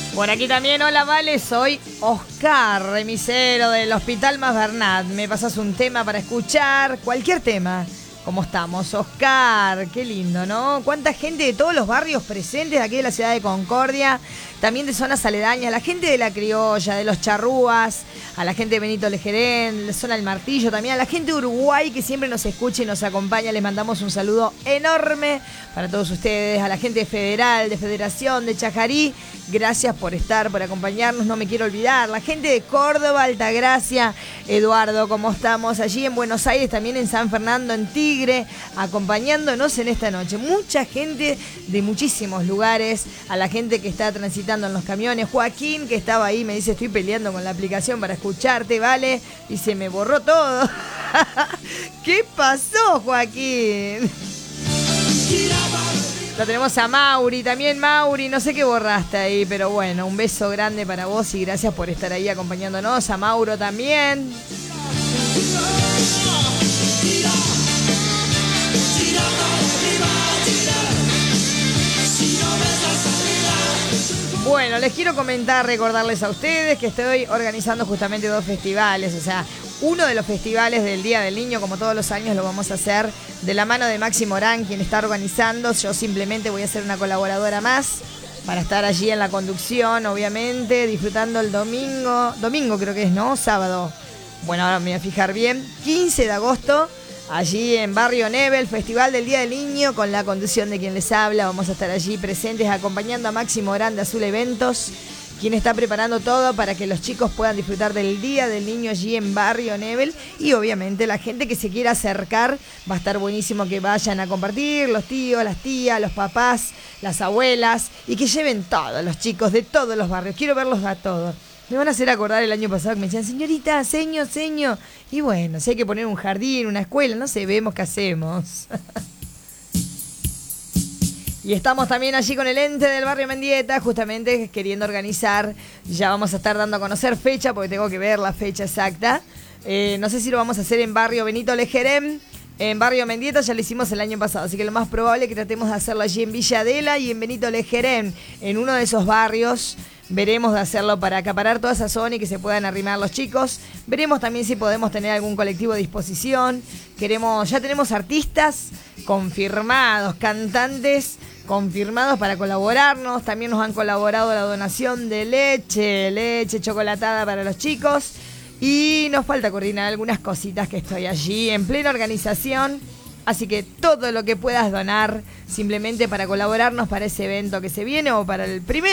Por aquí también, hola Vale, soy Oscar, remisero del Hospital Mas Bernat. Me pasas un tema para escuchar, cualquier tema. ¿Cómo estamos, Oscar? Qué lindo, ¿no? Cuánta gente de todos los barrios presentes aquí de la ciudad de Concordia, también de zonas aledañas, la gente de La Criolla, de Los Charrúas, a la gente de Benito Lejerén, la zona del Martillo también, a la gente de Uruguay que siempre nos escucha y nos acompaña, les mandamos un saludo enorme para todos ustedes, a la gente de Federal, de Federación, de Chajarí, gracias por estar, por acompañarnos, no me quiero olvidar, la gente de Córdoba, Altagracia, Eduardo, ¿cómo estamos? Allí en Buenos Aires, también en San Fernando, en Tigre, acompañándonos en esta noche, mucha gente de muchísimos lugares, a la gente que está transitando en los camiones, Joaquín que estaba ahí, me dice estoy peleando con la aplicación para escucharte, ¿vale? Y se me borró todo. ¿Qué pasó, Joaquín? Lo tenemos a Mauri, también Mauri, no sé qué borraste ahí, pero bueno, un beso grande para vos y gracias por estar ahí acompañándonos, a Mauro también. Bueno, les quiero comentar, recordarles a ustedes que estoy organizando justamente 2 festivales, o sea, uno de los festivales del Día del Niño, como todos los años, lo vamos a hacer de la mano de Maxi Morán, quien está organizando. Yo simplemente voy a ser una colaboradora más para estar allí en la conducción, obviamente, disfrutando el domingo creo que es, ¿no? Sábado. Bueno, ahora me voy a fijar bien. 15 de agosto, allí en Barrio Nebel, Festival del Día del Niño, con la conducción de quien les habla. Vamos a estar allí presentes acompañando a Maxi Morán de Azul Eventos, quien está preparando todo para que los chicos puedan disfrutar del Día del Niño allí en Barrio Nebel. Y obviamente la gente que se quiera acercar, va a estar buenísimo que vayan a compartir, los tíos, las tías, los papás, las abuelas, y que lleven todos los chicos de todos los barrios. Quiero verlos a todos. Me van a hacer acordar el año pasado que me decían, señorita, seño. Y bueno, si hay que poner un jardín, una escuela, no sé, vemos qué hacemos. Y estamos también allí con el ente del barrio Mendieta, justamente queriendo organizar. Ya vamos a estar dando a conocer fecha, porque tengo que ver la fecha exacta. No sé si lo vamos a hacer en barrio Benito Lejerén. En barrio Mendieta ya lo hicimos el año pasado, así que lo más probable es que tratemos de hacerlo allí en Villa Adela y en Benito Lejerén, en uno de esos barrios. Veremos de hacerlo para acaparar toda esa zona y que se puedan arrimar los chicos. Veremos también si podemos tener algún colectivo a disposición. Ya tenemos artistas confirmados, cantantes confirmados para colaborarnos. También nos han colaborado la donación de leche chocolatada para los chicos. Y nos falta coordinar algunas cositas que estoy allí en plena organización. Así que todo lo que puedas donar simplemente para colaborarnos para ese evento que se viene o para el primer